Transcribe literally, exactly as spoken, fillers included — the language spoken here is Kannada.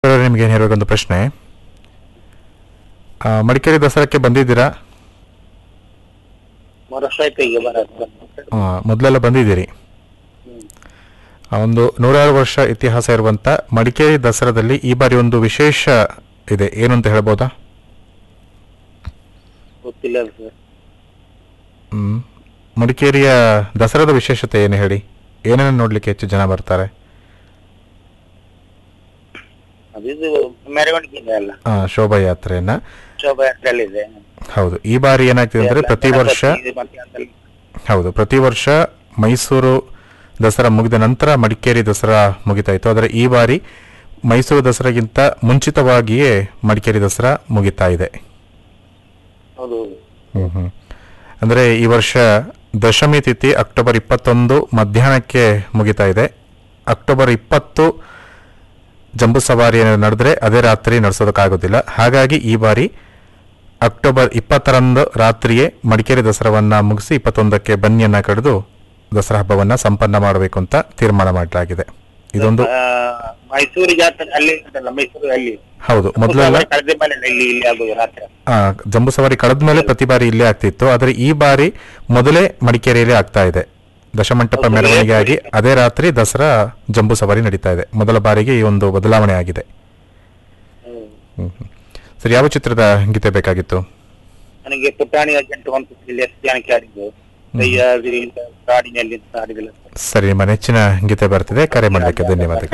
ನಿಮಗೆ ಒಂದು ಪ್ರಶ್ನೆ. ಆ, ಮಡಿಕೇರಿ ದಸರಾಕ್ಕೆ ಬಂದಿದ್ದೀರಾ? ಆ, ಮೊದಲೆಲ್ಲ ಬಂದಿದ್ದೀರಿ. ಆ, ಒಂದು ನೂರಾರು ವರ್ಷ ಇತಿಹಾಸ ಇರುವಂತ ಮಡಿಕೇರಿ ದಸರಾದಲ್ಲಿ ಈ ಬಾರಿ ಒಂದು ವಿಶೇಷ ಇದೆ, ಏನು ಅಂತ ಹೇಳ್ಬೋದಾ? ಗೊತ್ತಿಲ್ಲ ಸರ್. ಹ್ಮ್ ಮಡಿಕೇರಿಯ ದಸರಾದ ವಿಶೇಷತೆ ಏನು ಹೇಳಿ? ಏನೇನು ನೋಡ್ಲಿಕ್ಕೆ ಹೆಚ್ಚು ಜನ ಬರ್ತಾರೆ? ಅದು ಮೆರವಣಿಗೆ ಇದೆ ಅಲ್ಲ, ಆ, ಶೋಭಾಯಾತ್ರೆಯನ್ನ. ಶೋಭಾಯಾತ್ರೆ ಇದೆ. ಹೌದು, ಈ ಬಾರಿ ಏನಾಗ್ತಿದೆ ಅಂದ್ರೆ ಪ್ರತಿ ವರ್ಷ ಹೌದು ಪ್ರತಿ ವರ್ಷ ಮೈಸೂರು ದಸರಾ ಮುಗಿದ ನಂತರ ಮಡಿಕೇರಿ ದಸರಾ ಮುಗಿತಾ ಇತ್ತು. ಆದರೆ ಈ ಬಾರಿ ಮೈಸೂರು ದಸರಾಗಿಂತ ಮುಂಚಿತವಾಗಿಯೇ ಮಡಿಕೇರಿ ದಸರಾ ಮುಗಿತಾ ಇದೆ. ಹೌದು. ಹ್ಮ್ ಹ್ಮ್ ಅಂದ್ರೆ ಈ ವರ್ಷ ದಶಮಿ ತಿಥಿ ಅಕ್ಟೋಬರ್ ಇಪ್ಪತ್ತೊಂದು ಮಧ್ಯಾಹ್ನಕ್ಕೆ ಮುಗಿತಾ ಇದೆ. ಅಕ್ಟೋಬರ್ ಇಪ್ಪತ್ತು ಜಂಬೂ ಸವಾರಿ ನಡೆದ್ರೆ ಅದೇ ರಾತ್ರಿ ನಡೆಸೋದಕ್ಕಾಗೋದಿಲ್ಲ. ಹಾಗಾಗಿ ಈ ಬಾರಿ ಅಕ್ಟೋಬರ್ ಇಪ್ಪತ್ತರಂದು ರಾತ್ರಿಯೇ ಮಡಿಕೇರಿ ದಸರಾವನ್ನ ಮುಗಿಸಿ ಇಪ್ಪತ್ತೊಂದಕ್ಕೆ ಬನ್ನಿಯನ್ನ ಕಡಿದು ದಸರಾ ಹಬ್ಬವನ್ನ ಸಂಪನ್ನ ಮಾಡಬೇಕು ಅಂತ ತೀರ್ಮಾನ ಮಾಡಲಾಗಿದೆ. ಇದೊಂದು ಆ, ಮೈಸೂರು ಜಾತ್ರೆ ಅಲ್ಲಿ ಉಂಟಲ್ಲ, ಮೈಸೂರು ಅಲ್ಲಿ ಹೌದು, ಮೊದಲೆಲ್ಲ ಕಳೆದ ಮೇಲೆ ಇಲ್ಲಿ ಇಲ್ಲಿ ಆಗೋದು ರಾತ್ರಿ. ಆ, ಜಂಬೂ ಸವಾರಿ ಕಳೆದ ಮೇಲೆ ಪ್ರತಿ ಬಾರಿ ಇಲ್ಲೇ ಆಗ್ತಿತ್ತು. ಆದರೆ ಈ ಬಾರಿ ಮೊದಲೇ ಮಡಿಕೇರಿಯಲ್ಲಿ ಆಗ್ತಾ ಇದೆ. ದಶಮಂಟಪ ಮೆರವಣಿಗೆ ಆಗಿ ಅದೇ ರಾತ್ರಿ ದಸರಾ ಜಂಬೂ ಸವಾರಿ ನಡೀತಾ ಇದೆ. ಮೊದಲ ಬಾರಿಗೆ ಈ ಒಂದು ಬದಲಾವಣೆ ಆಗಿದೆ. ಹ್ಮ್. ಹ್ಮ್ ಹ್ಮ್. ಸರಿ, ಯಾವ ಚಿತ್ರದ ಗೀತೆ ಬೇಕಾಗಿತ್ತು? ನನಗೆ ಪುಟಾಣಿ ಅರ್ಜೆಂಟ್ ಒಂದು ಇಲ್ಲಿ ಎಷ್ಟು ಜನಕ್ಕೆ ಆಡಿದ್ದು ಕೈಯಾದಿರಿ ಅಂತ ಕಾಡಿನಲ್ಲಿ ಅಂತ ಆಡಿದಿಲ್ಲ. ಸರಿ, ನಿಮ್ಮ ನೆಚ್ಚಿನ ಗೀತೆ ಬರ್ತಿದೆ. ಕರೆ ಮಾಡಲಿಕ್ಕೆ ಧನ್ಯವಾದಗಳು.